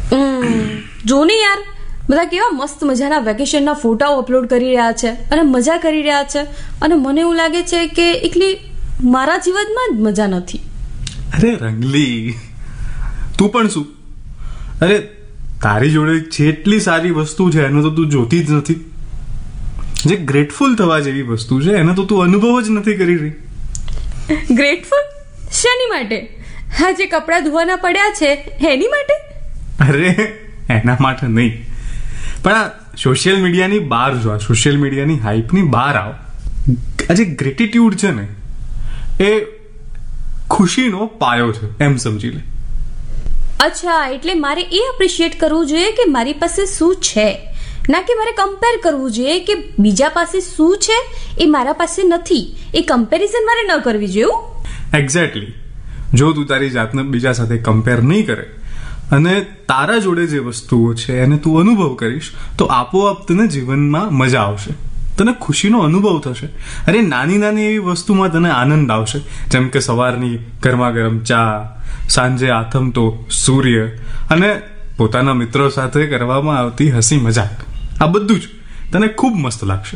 જો ને યાર, બધા કેવા મસ્ત મજાના વેકેશનના ફોટાઓ અપલોડ કરી રહ્યા છે અને મજા કરી રહ્યા છે, અને મને એવું લાગે છે કે એકલી મારા જીવનમાં જ મજા નથી. અરે રંગલી, તું પણ શું? અરે તારી જોડે જેટલી સારી વસ્તુ છે એનો તો તું જોતી જ નથી. જે ગ્રેટફુલ થવા જેવી વસ્તુ છે એને તો તું અનુભવ જ નથી કરી રહી. ગ્રેટફુલ શેની માટે? હા, જે કપડાં ધોવાના પડ્યા છે એની માટે? અરે એના માટે નહીં, પણ આ સોશિયલ મીડિયાની બહાર જો, આ સોશિયલ મીડિયાની હાઇપની બહાર આવ. આ જે ગ્રેટિટ્યુડ છે ને એ ખુશીનો પાયો છે, એમ સમજી લે. અચ્છા, એટલે મારે એ એપ્રિશિએટ કરવું જોઈએ કે મારી પાસે શું છે, ના કે મારે કમ્પેર કરવું જોઈએ કે બીજા પાસે શું છે એ મારા પાસે નથી. એ કમ્પેરિઝન મારે ન કરવી જોઈએ. એક્ઝેક્ટલી. જો તું તારી જાતને બીજા સાથે કમ્પેર નહીં કરે અને તારા જોડે જે વસ્તુઓ છે એને તું અનુભવ કરીશ તો આપોઆપ તને જીવનમાં મજા આવશે, તને ખુશીનો અનુભવ થશે. અરે નાની નાની એવી વસ્તુમાં તને આનંદ આવશે, જેમ કે સવારની ગરમા ગરમ ચા, સાંજે આથમતો સૂર્ય અને પોતાના મિત્રો સાથે કરવામાં આવતી હસી મજાક. આ બધું જ તને ખૂબ મસ્ત લાગશે.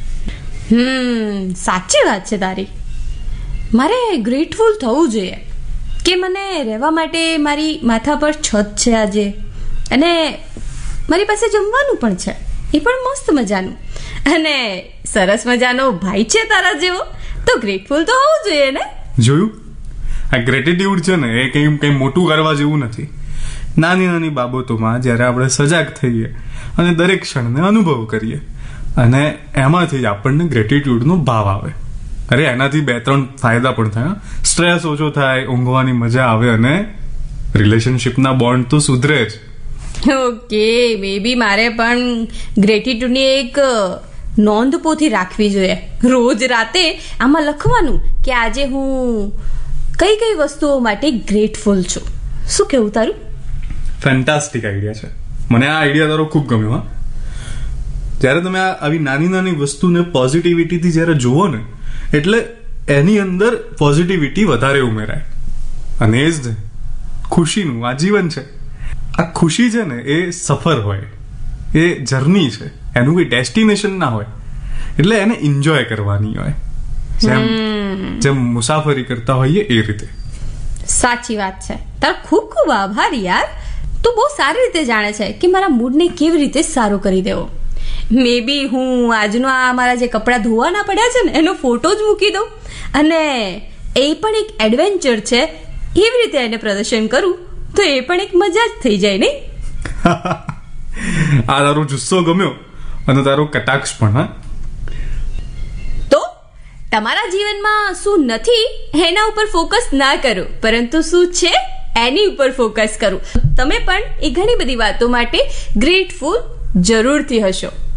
સાચી વાત છે તારી. મારે ગ્રેટફુલ થવું જોઈએ કે મને રહેવા માટે મારી માથા પર છત છે આજે, અને મારી પાસે જમવાનું પણ છે, એ પણ મસ્ત મજાનું, અને સરસ મજાનો ભાઈ છે તારા જેવો. તો ગ્રેટફુલ તો હોવું જોઈએ ને. જોયું, આ ગ્રેટિટ્યુડ છે ને એ કંઈ મોટું કરવા જેવું નથી. નાની નાની બાબતોમાં જ્યારે આપણે સજાગ થઈએ અને દરેક ક્ષણને અનુભવ કરીએ અને એમાંથી જ આપણને ગ્રેટિટ્યુડનો ભાવ આવે. અરે એનાથી 2-3 ફાયદા પણ થાય. સ્ટ્રેસ ઓછો થાય, ઊંઘવાની મજા આવે અને રિલેશનશિપના બોન્ડ તો સુધરે જ. ઓકે, મે બી મારે પણ ગ્રેટિટ્યુડની એક નોંધપોથી રાખવી જોઈએ. રોજ રાતે આમાં લખવાનું કે આજે હું કઈ કઈ વસ્તુઓ માટે ગ્રેટફુલ છું. શું કેવું તારું? ફેન્ટાસ્ટિક આઈડિયા છે. મને આ આઈડિયા તારો ખૂબ ગમ્યો. હા, જ્યારે તમે આવી નાની નાની વસ્તુને પોઝિટિવિટીથી જ્યારે જુઓ ને એટલે એની અંદર પોઝિટિવિટી વધારે ઉમેરાય. અને એ જ ખુશીનું આ જીવન છે. આ ખુશી છે ને એ સફર હોય, એ જર્ની છે, એનું કોઈ ડેસ્ટિનેશન ના હોય. એટલે એને એન્જોય કરવાની હોય, જેમ મુસાફરી કરતા હોઈએ એ રીતે. સાચી વાત છે. તારો ખૂબ ખૂબ આભાર યાર. તું બહુ સારી રીતે જાણે છે કે મારા મૂડને કેવી રીતે સારો કરી દેવો. મે બી હું આજનો આ મારા જે કપડાં ધોવાના પડ્યા છે ને એનો ફોટો જ મૂકી દઉં, અને એ પણ એક એડવેન્ચર છે એવી રીતે એને પ્રદર્શન કરું તો એ પણ એક મજા જ થઈ જાય નહીં? આ તારો જુસ્સો ગમ્યો અને તારો કટાક્ષ પણ. હા, તો તમારા જીવનમાં શું નથી એના ઉપર ફોકસ ના કરો, પરંતુ શું છે એની ઉપર ફોકસ કરો. તમે પણ એ ઘણી બધી વાતો માટે ગ્રેટફુલ જરૂરથી હશો.